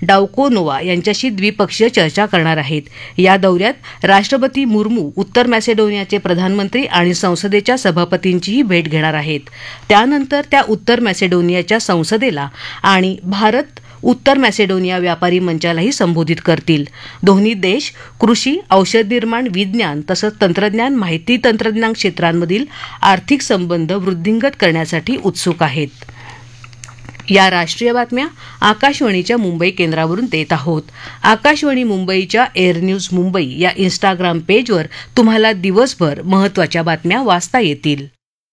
डाउको Nova यांच्याशी द्विपक्षीय चर्चा करणार आहेत. या दौऱ्यात राष्ट्रपती मुर्मू उत्तर मॅसेडोनियाचे प्रधानमंत्री आणि संसदेच्या सभापतींचीही भेट घेणार आहेत. त्यानंतर त्या उत्तर मॅसेडोनियाच्या संसदेला आणि भारत उत्तर मॅसेडोनिया व्यापारी मंचालाही संबोधित करतील. दोन्ही देश कृषी, औषध निर्माण, विज्ञान तसंच तंत्रज्ञान, माहिती तंत्रज्ञान क्षेत्रांमधील आर्थिक संबंध वृद्धिंगत करण्यासाठी उत्सुक आहेत. या राष्ट्रीय बातम्या आकाशवाणीच्या मुंबई केंद्रावरून देत आहोत. आकाशवाणी मुंबईच्या एअर न्यूज मुंबई या इंस्टाग्राम पेजवर तुम्हाला दिवसभर महत्त्वाच्या बातम्या वाचता येतील.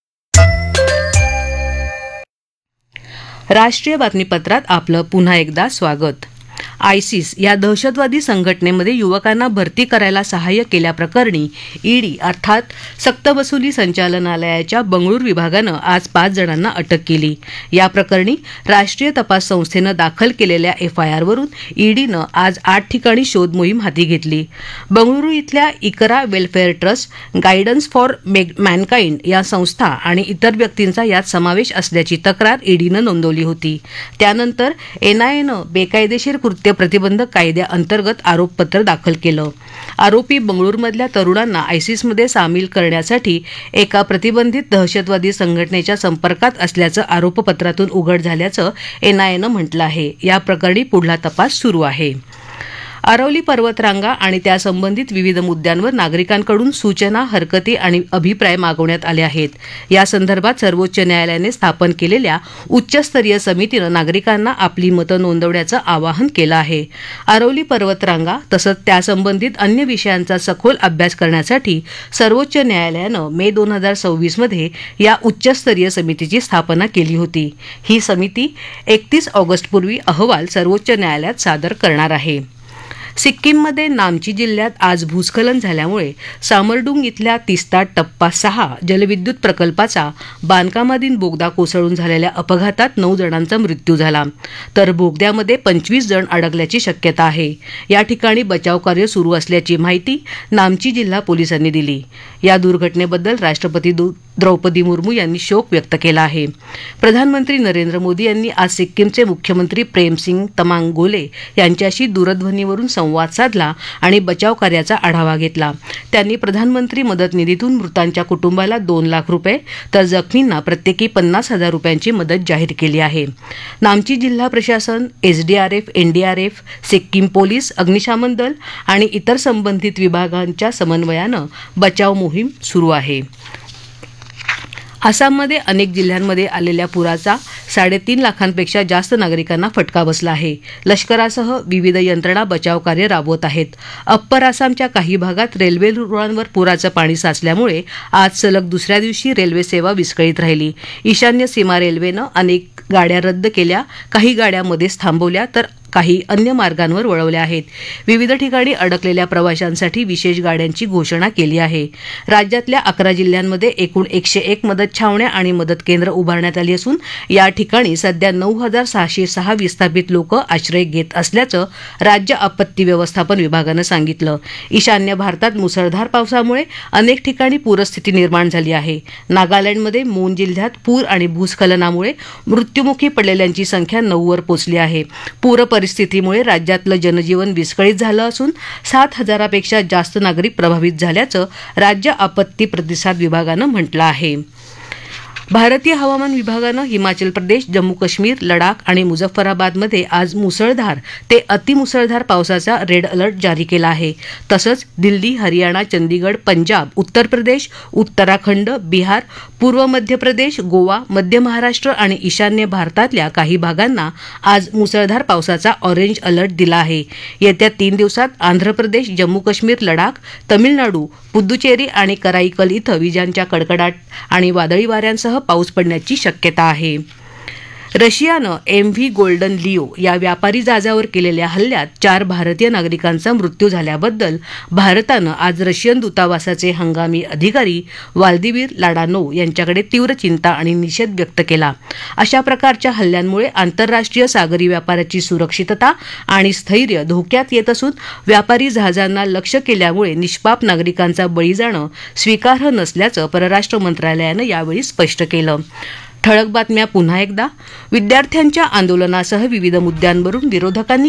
राष्ट्रीय बातमीपत्रात आपलं पुन्हा एकदा स्वागत. आयसिस या दहशतवादी संघटनेमध्ये युवकांना भरती करायला सहाय्य केल्याप्रकरणी ईडी अर्थात सक्तवसुली संचालनालयाच्या बंगळूर विभागानं आज 5 जणांना अटक केली. या प्रकरणी राष्ट्रीय तपास संस्थेनं दाखल केलेल्या एफआयआरवरून ईडीनं आज 8 ठिकाणी शोध मोहीम हाती घेतली. बंगळुरू इथल्या इकरा welfare trust, guidance for Mankind या संस्था आणि इतर व्यक्तींचा यात समावेश असल्याची तक्रार ईडीनं नोंदवली होती. त्यानंतर एनआयएनं बेकायदेशीर कृत्य प्रतिबंधक कायद्याअंतर्गत आरोपपत्र दाखल केलं. आरोपी बंगळुरूमधल्या तरुणांना आयसिसमध्ये सामील करण्यासाठी एका प्रतिबंधित दहशतवादी संघटनेच्या संपर्कात असल्याचं आरोपपत्रातून उघड झाल्याचं एनआयएनं म्हटलं आहे. या प्रकरणी पुढला तपास सुरू आहे. अरवली पर्वतरांगा आणि त्यासंबंधित विविध मुद्द्यांवर नागरिकांकडून सूचना, हरकती आणि अभिप्राय मागवण्यात आले आहेत. यासंदर्भात सर्वोच्च न्यायालयाने स्थापन केलेल्या उच्चस्तरीय समितीनं नागरिकांना आपली मतं नोंदवण्याचं आवाहन केलं आहे. अरवली पर्वतरांगा तसंच त्यासंबंधित अन्य विषयांचा सखोल अभ्यास करण्यासाठी सर्वोच्च न्यायालयानं मे 2026 मध्ये या उच्चस्तरीय समितीची स्थापना केली होती. ही समिती 31 ऑगस्टपूर्वी अहवाल सर्वोच्च न्यायालयात सादर करणार आहे. सिक्कीममध्ये नामची जिल्ह्यात आज भूस्खलन झाल्यामुळे सामरडुंग इथल्या तिस्ता टप्पा 6 जलविद्युत प्रकल्पाचा बांधकामाधीन बोगदा कोसळून झालेल्या अपघातात 9 जणांचा मृत्यू झाला, तर बोगद्यामध्ये 25 जण अडकल्याची शक्यता आहे. या ठिकाणी बचावकार्य सुरू असल्याची माहिती नामची जिल्हा पोलिसांनी दिली. या दुर्घटनेबद्दल राष्ट्रपती द्रौपदी मुर्मू यांनी शोक व्यक्त केला आहे. प्रधानमंत्री नरेंद्र मोदी यांनी आज सिक्कीमचे मुख्यमंत्री प्रेमसिंग तमांग गोले यांच्याशी दूरध्वनीवरून संवाद साधला आणि बचाव कार्याचा आढावा घेतला. त्यांनी प्रधानमंत्री मदत निधीतून मृतांच्या कुटुंबाला 2 लाख रुपये तर जखमींना प्रत्येकी 50,000 रुपयांची मदत जाहीर केली आहे. नामची जिल्हा प्रशासन, एसडीआरएफ, एनडीआरएफ, सिक्कीम पोलीस, अग्निशमन दल आणि इतर संबंधित विभागांच्या समन्वयानं बचाव मोहीम सुरू आहे. आसाममध्ये अनेक जिल्ह्यांमध्ये आलेल्या पुराचा 3.5 लाखांपेक्षा जास्त नागरिकांना फटका बसला आहे. लष्करासह विविध यंत्रणा बचावकार्य राबवत आहेत. अप्पर आसामच्या काही भागात रेल्वे रुळांवर पुराचं पाणी साचल्यामुळे आज सलग दुसऱ्या दिवशी रेल्वे सेवा विस्कळीत राहिली. ईशान्य सीमा रेल्वेनं अनेक गाड्या रद्द केल्या, काही गाड्या मध्येच थांबवल्या तर काही अन्य मार्गांवर वळवल्या आहेत. विविध ठिकाणी अडकलेल्या प्रवाशांसाठी विशेष गाड्यांची घोषणा केली आहे. राज्यातल्या 11 जिल्ह्यांमध्ये एकूण 101 मदत छावण्या आणि मदत केंद्र उभारण्यात आली असून या ठिकाणी सध्या 9,606 विस्थापित लोक आश्रय घेत असल्याचं राज्य आपत्ती व्यवस्थापन विभागानं सांगितलं. ईशान्य भारतात मुसळधार पावसामुळे अनेक ठिकाणी पूरस्थिती निर्माण झाली आहे. नागालँडमध्ये मोन जिल्ह्यात पूर आणि भूस्खलनामुळे मृत्युमुखी पडलेल्यांची संख्या 9 वर पोहोचली आहे. पूर परिस्थितीमुळे राज्यातलं जनजीवन विस्कळीत झालं असून 7,000पेक्षा जास्त नागरिक प्रभावित झाल्याचं राज्य आपत्ती प्रतिसाद विभागानं म्हटलं आहे. भारतीय हवामान विभागानं हिमाचल प्रदेश, जम्मू काश्मीर, लडाख आणि मुझफ्फराबादमध्ये आज मुसळधार ते अतिमुसळधार पावसाचा रेड अलर्ट जारी केला आहे. तसंच दिल्ली, हरियाणा, चंदीगड, पंजाब, उत्तर प्रदेश, उत्तराखंड, बिहार, पूर्व मध्य प्रदेश, गोवा, मध्य महाराष्ट्र आणि ईशान्य भारतातल्या काही भागांना आज मुसळधार पावसाचा ऑरेंज अलर्ट दिला आहे. येत्या 3 दिवसात आंध्र प्रदेश, जम्मू काश्मीर, लडाख, तमिळनाडू, पुद्दुचेरी आणि कराईकल इथं विजांच्या कडकडाट आणि वादळी वाऱ्यांसह पाऊस पडण्याची शक्यता आहे. रशियानं MV गोल्डन लिओ या व्यापारी जहाजावर केलेल्या हल्ल्यात 4 भारतीय नागरिकांचा मृत्यू झाल्याबद्दल भारतानं आज रशियन दूतावासाचे हंगामी अधिकारी वाल्दिमीर लाडानोव यांच्याकडे तीव्र चिंता आणि निषेध व्यक्त केला. अशा प्रकारच्या हल्ल्यांमुळे आंतरराष्ट्रीय सागरी व्यापाराची सुरक्षितता आणि स्थैर्य धोक्यात येत असून व्यापारी जहाजांना लक्ष्य केल्यामुळे निष्पाप नागरिकांचा बळी जाणं स्वीकार्ह नसल्याचं परराष्ट्र मंत्रालयानं यावेळी स्पष्ट केलं. ठळक बातम्या पुन्हा एकदा. विद्यार्थ्यांच्या आंदोलनासह विविध मुद्द्यांवरून विरोधकांनी